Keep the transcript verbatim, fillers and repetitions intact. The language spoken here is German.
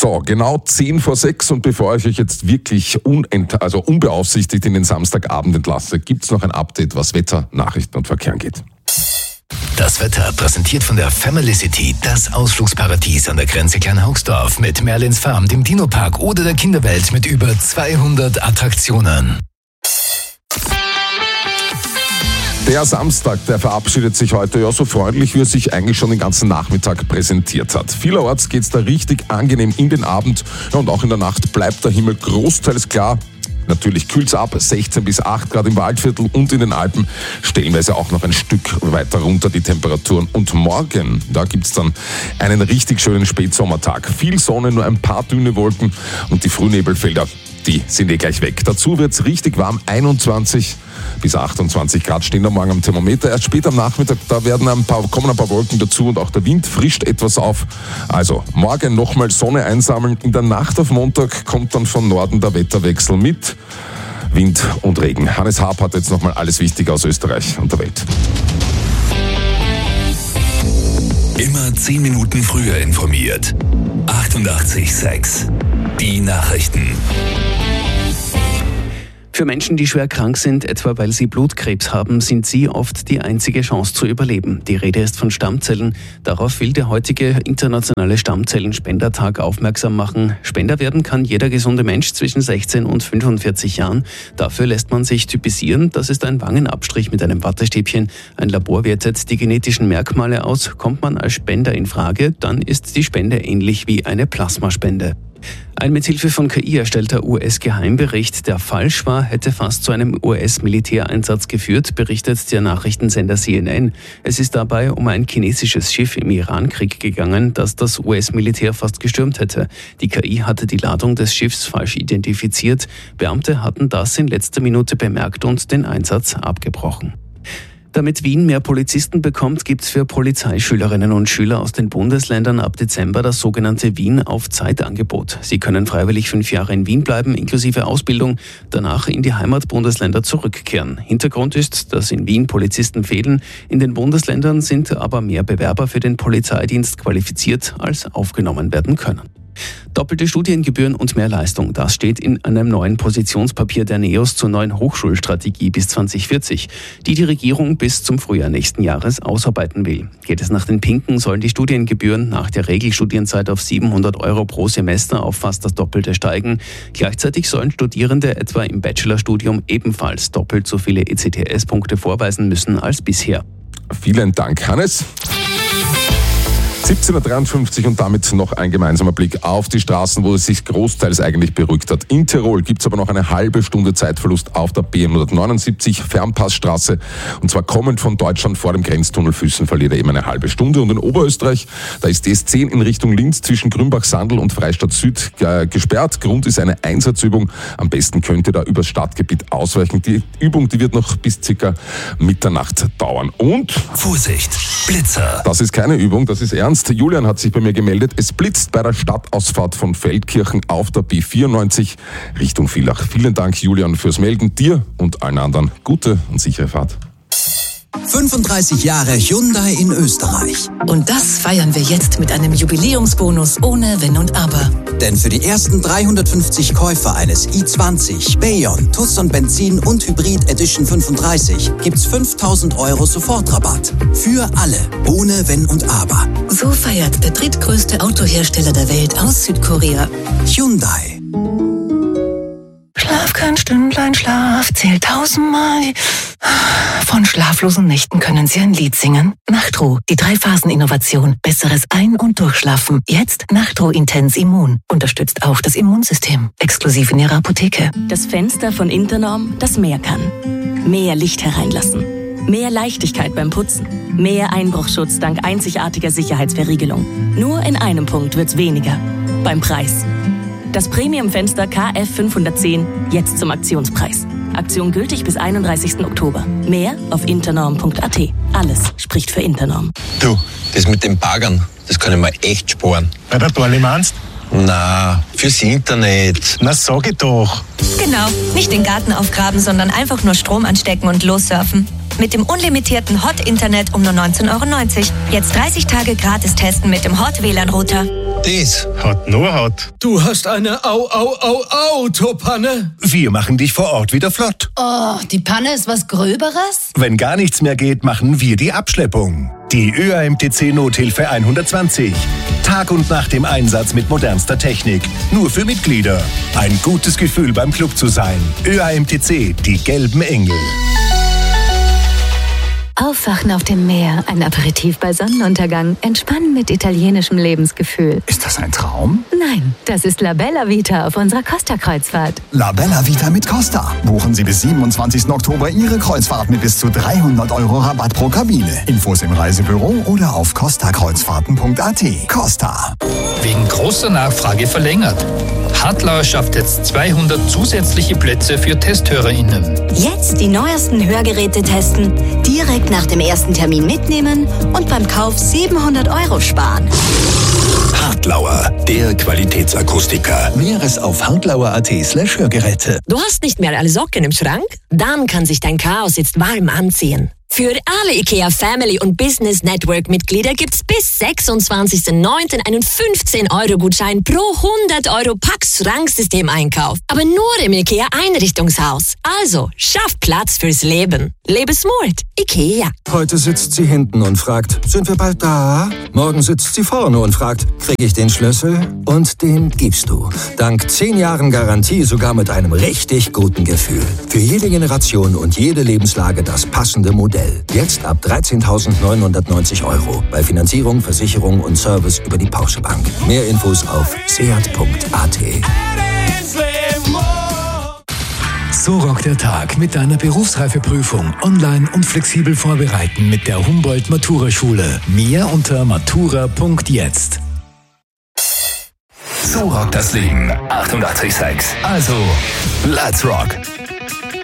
So, genau zehn vor sechs und bevor ich euch jetzt wirklich unent- also unbeaufsichtigt in den Samstagabend entlasse, gibt's noch ein Update, was Wetter, Nachrichten und Verkehr angeht. Das Wetter präsentiert von der Family City, das Ausflugsparadies an der Grenze Kleinhaugsdorf mit Merlins Farm, dem Dino-Park oder der Kinderwelt mit über zweihundert Attraktionen. Der Samstag, der verabschiedet sich heute ja so freundlich, wie er sich eigentlich schon den ganzen Nachmittag präsentiert hat. Vielerorts geht's da richtig angenehm in den Abend, ja, und auch in der Nacht bleibt der Himmel großteils klar. Natürlich kühlt's ab, sechzehn bis acht Grad im Waldviertel und in den Alpen, stellenweise auch noch ein Stück weiter runter die Temperaturen. Und morgen, da gibt's dann einen richtig schönen Spätsommertag. Viel Sonne, nur ein paar dünne Wolken und die Frühnebelfelder, die sind eh gleich weg. Dazu wird's richtig warm, einundzwanzig bis achtundzwanzig Grad stehen da morgen am Thermometer. Erst später am Nachmittag, da werden ein paar, kommen ein paar Wolken dazu und auch der Wind frischt etwas auf. Also morgen nochmal Sonne einsammeln. In der Nacht auf Montag kommt dann von Norden der Wetterwechsel mit Wind und Regen. Hannes Haab hat jetzt nochmal alles Wichtige aus Österreich und der Welt. Immer zehn Minuten früher informiert. achtundachtzig Komma sechs. Die Nachrichten. Für Menschen, die schwer krank sind, etwa weil sie Blutkrebs haben, sind sie oft die einzige Chance zu überleben. Die Rede ist von Stammzellen. Darauf will der heutige internationale Stammzellenspendertag aufmerksam machen. Spender werden kann jeder gesunde Mensch zwischen sechzehn und fünfundvierzig Jahren. Dafür lässt man sich typisieren. Das ist ein Wangenabstrich mit einem Wattestäbchen. Ein Labor wertet die genetischen Merkmale aus. Kommt man als Spender in Frage, dann ist die Spende ähnlich wie eine Plasmaspende. Ein mit Hilfe von K I erstellter U S-Geheimbericht, der falsch war, hätte fast zu einem U S-Militäreinsatz geführt, berichtet der Nachrichtensender C N N. Es ist dabei um ein chinesisches Schiff im Irankrieg gegangen, das das U S-Militär fast gestürmt hätte. Die K I hatte die Ladung des Schiffs falsch identifiziert. Beamte hatten das in letzter Minute bemerkt und den Einsatz abgebrochen. Damit Wien mehr Polizisten bekommt, gibt's für Polizeischülerinnen und Schüler aus den Bundesländern ab Dezember das sogenannte Wien-auf-Zeit-Angebot. Sie können freiwillig fünf Jahre in Wien bleiben, inklusive Ausbildung, danach in die Heimatbundesländer zurückkehren. Hintergrund ist, dass in Wien Polizisten fehlen. In den Bundesländern sind aber mehr Bewerber für den Polizeidienst qualifiziert, als aufgenommen werden können. Doppelte Studiengebühren und mehr Leistung, das steht in einem neuen Positionspapier der NEOS zur neuen Hochschulstrategie bis zwanzig vierzig, die die Regierung bis zum Frühjahr nächsten Jahres ausarbeiten will. Geht es nach den Pinken, sollen die Studiengebühren nach der Regelstudienzeit auf siebenhundert Euro pro Semester auf fast das Doppelte steigen. Gleichzeitig sollen Studierende etwa im Bachelorstudium ebenfalls doppelt so viele E C T S-Punkte vorweisen müssen als bisher. Vielen Dank, Hannes. siebzehn Uhr dreiundfünfzig und damit noch ein gemeinsamer Blick auf die Straßen, wo es sich großteils eigentlich beruhigt hat. In Tirol gibt's aber noch eine halbe Stunde Zeitverlust auf der B hundertneunundsiebzig Fernpassstraße. Und zwar kommend von Deutschland vor dem Grenztunnel Füssen verliert er eben eine halbe Stunde. Und in Oberösterreich, da ist die S zehn in Richtung Linz zwischen Grünbach-Sandl und Freistadt Süd äh, gesperrt. Grund ist eine Einsatzübung. Am besten könnt ihr da übers Stadtgebiet ausweichen. Die Übung, die wird noch bis circa Mitternacht dauern. Und Vorsicht, Blitzer. Das ist keine Übung, das ist ernst. Julian hat sich bei mir gemeldet. Es blitzt bei der Stadtausfahrt von Feldkirchen auf der B vierundneunzig Richtung Villach. Vielen Dank, Julian, fürs Melden. Dir und allen anderen gute und sichere Fahrt. fünfunddreißig Jahre Hyundai in Österreich. Und das feiern wir jetzt mit einem Jubiläumsbonus ohne Wenn und Aber. Denn für die ersten dreihundertfünfzig Käufer eines i zwanzig, Bayon, Tucson Benzin und Hybrid Edition fünfunddreißig gibt's fünftausend Euro Sofortrabatt. Für alle, ohne Wenn und Aber. So feiert der drittgrößte Autohersteller der Welt aus Südkorea. Hyundai. Schlaf kein Stündlein, Schlaf zählt tausendmal. Von schlaflosen Nächten können Sie ein Lied singen. Nachtruh, die Drei-Phasen-Innovation. Besseres Ein- und Durchschlafen. Jetzt Nachtruh Intens Immun. Unterstützt auch das Immunsystem. Exklusiv in Ihrer Apotheke. Das Fenster von Internorm, das mehr kann. Mehr Licht hereinlassen. Mehr Leichtigkeit beim Putzen. Mehr Einbruchschutz dank einzigartiger Sicherheitsverriegelung. Nur in einem Punkt wird's weniger. Beim Preis. Das Premium-Fenster K F fünfhundertzehn jetzt zum Aktionspreis. Aktion gültig bis einunddreißigsten Oktober. Mehr auf internorm punkt a t. Alles spricht für Internorm. Du, das mit den Baggern, das kann ich mir echt sparen. Bei der Dorli meinst? Na, fürs Internet. Na, sag ich doch. Genau, nicht den Garten aufgraben, sondern einfach nur Strom anstecken und lossurfen. mit dem unlimitierten Hot-Internet um nur neunzehn Euro neunzig. Jetzt dreißig Tage gratis testen mit dem Hot-W L A N-Router. Das Hat nur Haut. Du hast eine Au, Au, Au, Autopanne. Wir machen dich vor Ort wieder flott. Oh, die Panne ist was Gröberes? Wenn gar nichts mehr geht, machen wir die Abschleppung. Die Ö A M T C Nothilfe hundertzwanzig. Tag und Nacht im Einsatz mit modernster Technik. Nur für Mitglieder. Ein gutes Gefühl beim Club zu sein. Ö A M T C, die gelben Engel. Aufwachen auf dem Meer, ein Aperitif bei Sonnenuntergang, entspannen mit italienischem Lebensgefühl. Ist das ein Traum? Nein, das ist La Bella Vita auf unserer Costa-Kreuzfahrt. La Bella Vita mit Costa. Buchen Sie bis siebenundzwanzigsten Oktober Ihre Kreuzfahrt mit bis zu dreihundert Euro Rabatt pro Kabine. Infos im Reisebüro oder auf costa kreuzfahrten punkt a t. Costa. Wegen großer Nachfrage verlängert. Hartlauer schafft jetzt zweihundert zusätzliche Plätze für TesthörerInnen. Jetzt die neuesten Hörgeräte testen, direkt nach dem ersten Termin mitnehmen und beim Kauf siebenhundert Euro sparen. Hartlauer, der Qualitätsakustiker. Mehres auf hartlauer.at slash Hörgeräte. Du hast nicht mehr alle Socken im Schrank? Dann kann sich dein Chaos jetzt warm anziehen. Für alle IKEA Family und Business Network Mitglieder gibt's bis sechsundzwanzigsten neunten einen fünfzehn Euro Gutschein pro hundert Euro Pax-Schranksystem-Einkauf. Aber nur im IKEA Einrichtungshaus. Also, schaff Platz fürs Leben. Lebe smart. IKEA. Heute sitzt sie hinten und fragt, sind wir bald da? Morgen sitzt sie vorne und fragt, krieg ich den Schlüssel? Und den gibst du. Dank zehn Jahren Garantie sogar mit einem richtig guten Gefühl. Für jede Generation und jede Lebenslage das passende Modell. Jetzt ab dreizehntausendneunhundertneunzig Euro. Bei Finanzierung, Versicherung und Service über die Porsche Bank. Mehr Infos auf seat punkt a t. So rockt der Tag mit deiner Berufsreifeprüfung online und flexibel vorbereiten mit der Humboldt Matura Schule. Mehr unter matura punkt jetzt. So rockt das Leben. achtundachtzig Komma sechs. Also, let's rock.